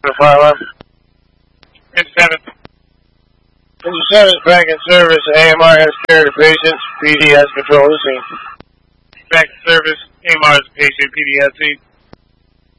Fire. 57. 57 is back in service. AMR has care to patients. PD has control of the scene. Back in service. AMR is patient. PD has scene.